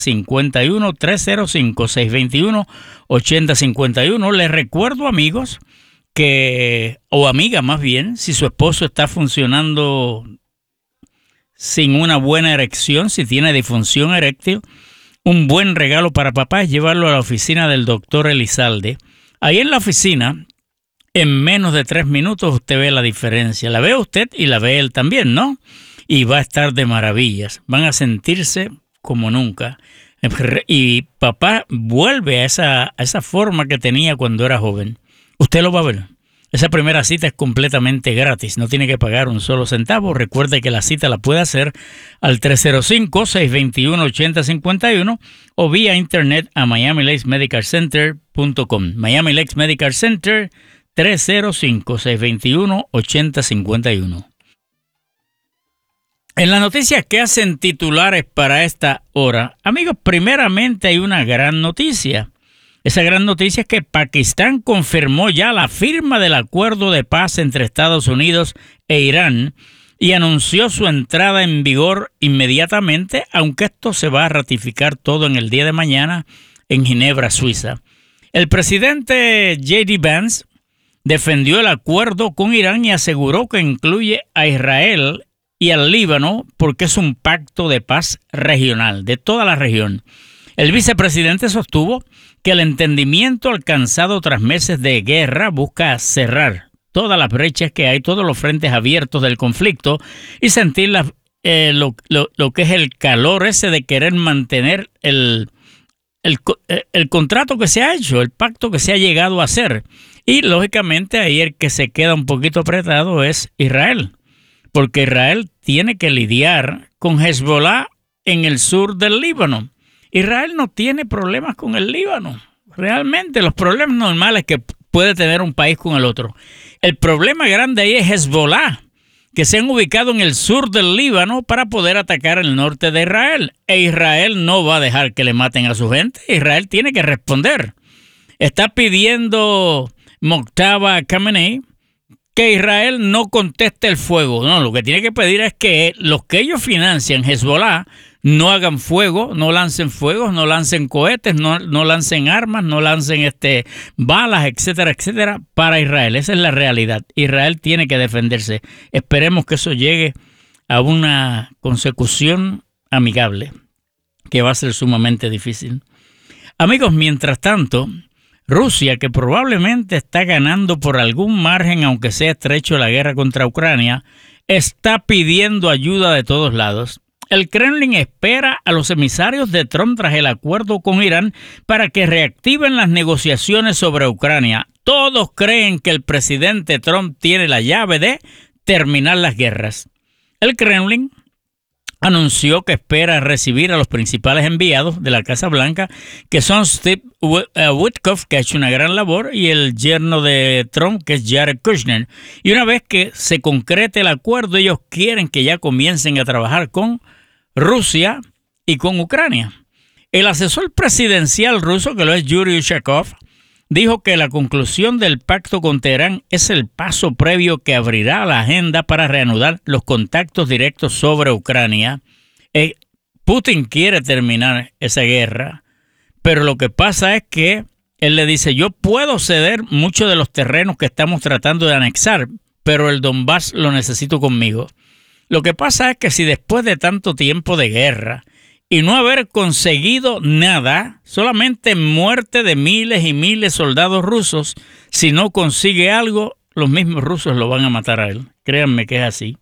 51 305-621-8051. Les recuerdo, amigos, o amiga más bien, si su esposo está funcionando sin una buena erección, si tiene disfunción eréctil, un buen regalo para papá es llevarlo a la oficina del doctor Elizalde. Ahí en la oficina, en menos de 3 minutos usted ve la diferencia. La ve usted y la ve él también, ¿no? Y va a estar de maravillas. Van a sentirse como nunca. Y papá vuelve a esa forma que tenía cuando era joven. Usted lo va a ver. Esa primera cita es completamente gratis. No tiene que pagar un solo centavo. Recuerde que la cita la puede hacer al 305-621-8051 o vía internet a miamilakesmedicalcenter.com. Miami Lakes Medical Center, 305-621-8051. En las noticias que hacen titulares para esta hora, amigos, primeramente hay una gran noticia. Esa gran noticia es que Pakistán confirmó ya la firma del acuerdo de paz entre Estados Unidos e Irán y anunció su entrada en vigor inmediatamente, aunque esto se va a ratificar todo en el día de mañana en Ginebra, Suiza. El presidente J.D. Vance defendió el acuerdo con Irán y aseguró que incluye a Israel y al Líbano porque es un pacto de paz regional, de toda la región. El vicepresidente sostuvo que el entendimiento alcanzado tras meses de guerra busca cerrar todas las brechas que hay, todos los frentes abiertos del conflicto y sentir lo que es el calor ese de querer mantener el contrato que se ha hecho, el pacto que se ha llegado a hacer. Y lógicamente ahí el que se queda un poquito apretado es Israel, porque Israel tiene que lidiar con Hezbollah en el sur del Líbano. Israel no tiene problemas con el Líbano. Realmente los problemas normales que puede tener un país con el otro. El problema grande ahí es Hezbollah, que se han ubicado en el sur del Líbano para poder atacar el norte de Israel. E Israel no va a dejar que le maten a su gente. Israel tiene que responder. Está pidiendo Mojtaba Khamenei que Israel no conteste el fuego. No, lo que tiene que pedir es que los que ellos financian, Hezbollah, no hagan fuego, no lancen fuegos, no lancen cohetes, no lancen armas, no lancen balas, etcétera, etcétera, para Israel. Esa es la realidad. Israel tiene que defenderse. Esperemos que eso llegue a una consecución amigable, que va a ser sumamente difícil. Amigos, mientras tanto, Rusia, que probablemente está ganando por algún margen, aunque sea estrecho, la guerra contra Ucrania, está pidiendo ayuda de todos lados. El Kremlin espera a los emisarios de Trump tras el acuerdo con Irán para que reactiven las negociaciones sobre Ucrania. Todos creen que el presidente Trump tiene la llave de terminar las guerras. El Kremlin anunció que espera recibir a los principales enviados de la Casa Blanca, que son Steve Witkoff, que ha hecho una gran labor, y el yerno de Trump, que es Jared Kushner. Y una vez que se concrete el acuerdo, ellos quieren que ya comiencen a trabajar con Rusia y con Ucrania. El asesor presidencial ruso, que lo es Yuri Ushakov, dijo que la conclusión del pacto con Teherán es el paso previo que abrirá la agenda para reanudar los contactos directos sobre Ucrania. Putin quiere terminar esa guerra, pero lo que pasa es que él le dice, yo puedo ceder muchos de los terrenos que estamos tratando de anexar, pero el Donbass lo necesito conmigo. Lo que pasa es que si después de tanto tiempo de guerra y no haber conseguido nada, solamente muerte de miles y miles de soldados rusos, si no consigue algo, los mismos rusos lo van a matar a él. Créanme que es así.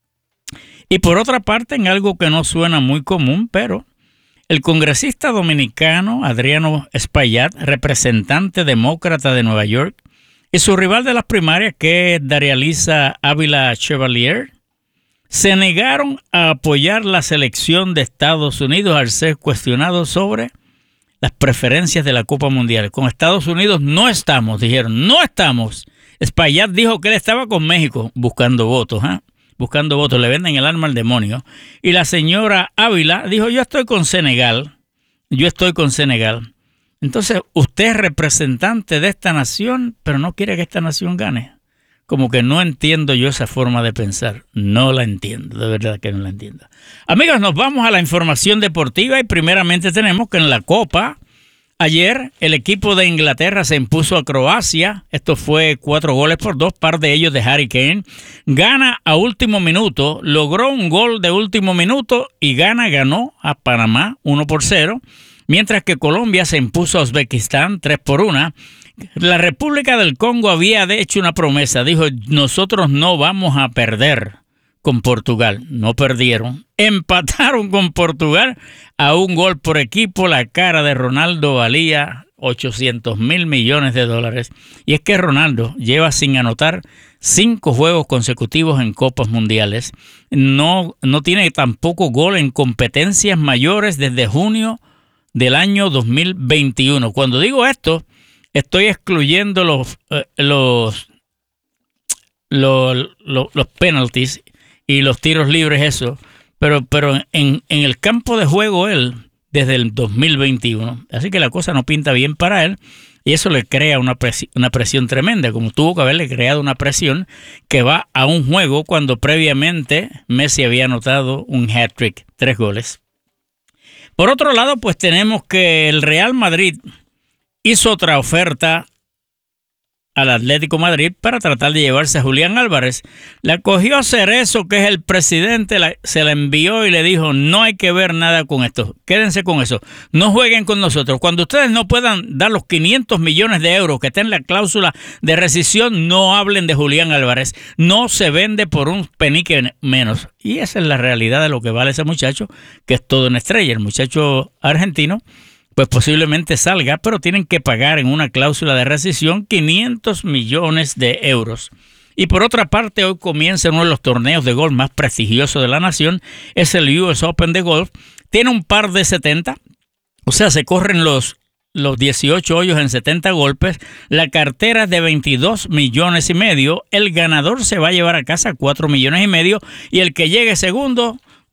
Y por otra parte, en algo que no suena muy común, pero el congresista dominicano Adriano Espaillat, representante demócrata de Nueva York, y su rival de las primarias, que es Darialisa Ávila Chevalier, se negaron a apoyar la selección de Estados Unidos al ser cuestionados sobre las preferencias de la Copa Mundial. Con Estados Unidos no estamos, dijeron, no estamos. Espaillat dijo que él estaba con México buscando votos, buscando votos, le venden el alma al demonio. Y la señora Ávila dijo, yo estoy con Senegal. Entonces, usted es representante de esta nación, pero no quiere que esta nación gane. como que no entiendo yo esa forma de pensar. No la entiendo, de verdad que no la entiendo. Amigos, nos vamos a la información deportiva y primeramente tenemos que en la Copa, ayer el equipo de Inglaterra se impuso a Croacia. Esto fue 4-2, par de ellos de Harry Kane. Gana a último minuto, logró un gol de último minuto y ganó a Panamá 1-0. Mientras que Colombia se impuso a Uzbekistán 3-1. La República del Congo había hecho una promesa. Dijo, nosotros no vamos a perder con Portugal. No perdieron. Empataron con Portugal a un gol por equipo. La cara de Ronaldo valía $800 millones. Y es que Ronaldo lleva sin anotar 5 juegos consecutivos en Copas Mundiales. No tiene tampoco gol en competencias mayores desde junio del año 2021. Cuando digo esto, estoy excluyendo los penalties y los tiros libres, eso. Pero en el campo de juego él, desde el 2021. Así que la cosa no pinta bien para él. Y eso le crea una presión tremenda, como tuvo que haberle creado una presión que va a un juego cuando previamente Messi había anotado un hat-trick, 3 goles. Por otro lado, pues tenemos que el Real Madrid hizo otra oferta al Atlético Madrid para tratar de llevarse a Julián Álvarez. La cogió Cerezo, que es el presidente, se la envió y le dijo, no hay que ver nada con esto, quédense con eso, no jueguen con nosotros. Cuando ustedes no puedan dar los 500 millones de euros que está en la cláusula de rescisión, no hablen de Julián Álvarez, no se vende por un penique menos. Y esa es la realidad de lo que vale ese muchacho, que es todo una estrella. El muchacho argentino pues posiblemente salga, pero tienen que pagar en una cláusula de rescisión 500 millones de euros. Y por otra parte, hoy comienza uno de los torneos de golf más prestigiosos de la nación, es el US Open de golf. Tiene un par de 70, o sea, se corren los 18 hoyos en 70 golpes. La cartera es de 22 millones y medio. El ganador se va a llevar a casa 4 millones y medio y el que llegue segundo,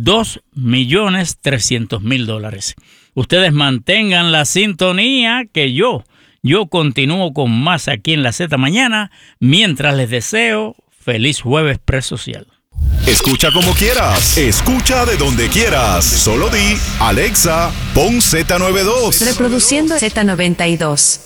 $2.300.000. Ustedes mantengan la sintonía que yo continúo con más aquí en la Z Mañana, mientras les deseo feliz jueves presocial. Escucha como quieras, escucha de donde quieras. Solo di, Alexa, pon Z92. Reproduciendo Z92.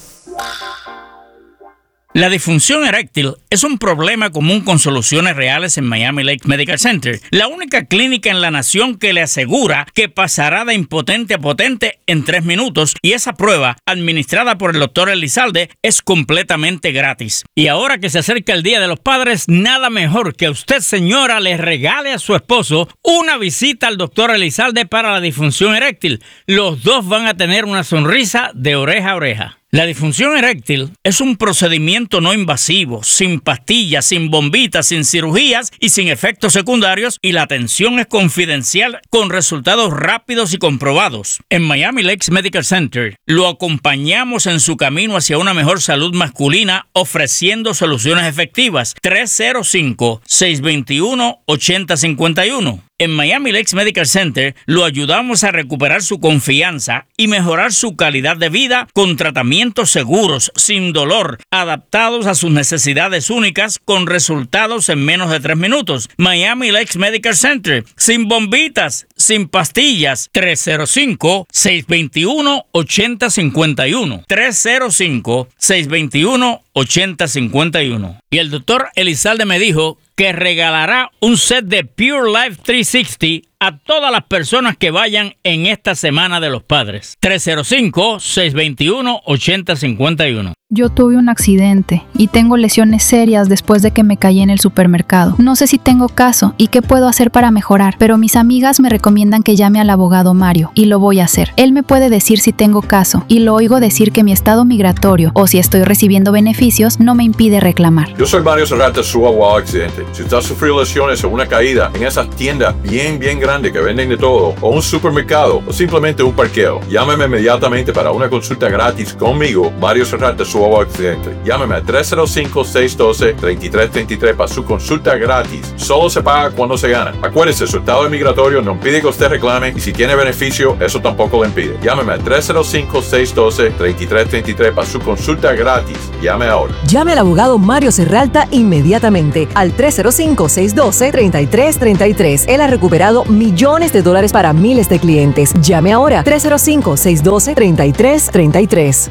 La disfunción eréctil es un problema común con soluciones reales en Miami Lakes Medical Center, la única clínica en la nación que le asegura que pasará de impotente a potente en 3 minutos, y esa prueba, administrada por el Dr. Elizalde, es completamente gratis. Y ahora que se acerca el Día de los Padres, nada mejor que usted, señora, le regale a su esposo una visita al Dr. Elizalde para la disfunción eréctil. Los dos van a tener una sonrisa de oreja a oreja. La disfunción eréctil es un procedimiento no invasivo, sin pastillas, sin bombitas, sin cirugías y sin efectos secundarios, y la atención es confidencial con resultados rápidos y comprobados. En Miami Lakes Medical Center lo acompañamos en su camino hacia una mejor salud masculina, ofreciendo soluciones efectivas. 305-621-8051. En Miami Lakes Medical Center lo ayudamos a recuperar su confianza y mejorar su calidad de vida con tratamientos seguros, sin dolor, adaptados a sus necesidades únicas, con resultados en menos de 3 minutos. Miami Lakes Medical Center, sin bombitas, sin pastillas. 305-621-8051. 305-621-8051. Y el doctor Elizalde me dijo que regalará un set de Pure Life 360 a todas las personas que vayan en esta Semana de los Padres. 305-621-8051. Yo tuve un accidente y tengo lesiones serias después de que me caí en el supermercado. No sé si tengo caso y qué puedo hacer para mejorar, pero mis amigas me recomiendan que llame al abogado Mario y lo voy a hacer. Él me puede decir si tengo caso y lo oigo decir que mi estado migratorio o si estoy recibiendo beneficios no me impide reclamar. Yo soy Mario Serrata, su abogado accidente. Si usted ha sufrido lesiones o una caída en esas tiendas bien grandes que venden de todo, o un supermercado, o simplemente un parqueo, llámeme inmediatamente para una consulta gratis conmigo, Mario Serrata, su Chihuahua Occidente. Llámeme a 305-612-3333 para su consulta gratis. Solo se paga cuando se gana. Acuérdese, su estado migratorio no impide que usted reclame y si tiene beneficio, eso tampoco le impide. Llámeme a 305-612-3333 para su consulta gratis. Llame ahora. Llame al abogado Mario Serralta inmediatamente al 305-612-3333. Él ha recuperado millones de dólares para miles de clientes. Llame ahora 305-612-3333.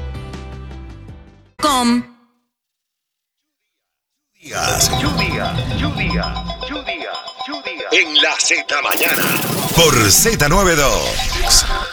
En la Z mañana por Z92.